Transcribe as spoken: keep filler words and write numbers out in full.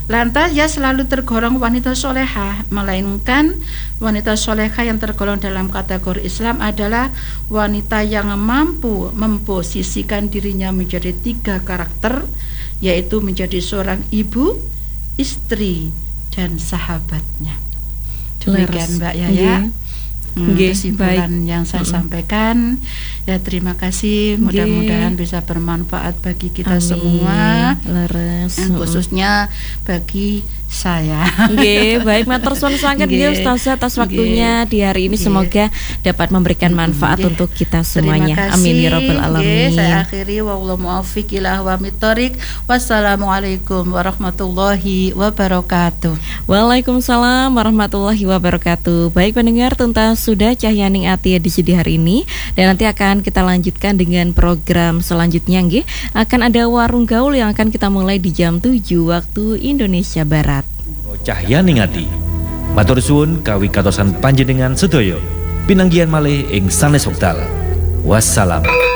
Lantas ya selalu tergolong wanita solehah, melainkan wanita solehah yang tergolong dalam kategori Islam adalah wanita yang mampu memposisikan dirinya menjadi tiga karakter, yaitu menjadi seorang ibu, istri, dan sahabatnya. Demikian Mbak Yaya. Hmm, kesimpulan yang saya mm-hmm. sampaikan ya, terima kasih, mudah-mudahan bisa bermanfaat bagi kita Amin. Semua. Leres. Eh, khususnya bagi saya. Oke, baik, matur suwun sanget nggih Ustazah atas waktunya di hari ini. Gye. Semoga dapat memberikan manfaat Gye. Untuk kita semuanya. Terima kasih. Amin ya rabbal alamin. Gye, saya akhiri wallahu muwaffiq ila aqwamit thoriq. Wassalamualaikum warahmatullahi wabarakatuh. Waalaikumsalam warahmatullahi wabarakatuh. Baik pendengar, tuntas sudah Cahyaning Ati edisi di hari ini, dan nanti akan kita lanjutkan dengan program selanjutnya nggih. Akan ada Warung Gaul yang akan kita mulai di jam tujuh waktu Indonesia Barat. Cahyaning Ati matur suwun kawi katosan panjenengan sedaya, pinanggihan malih ing sanes wekdal. Wassalam.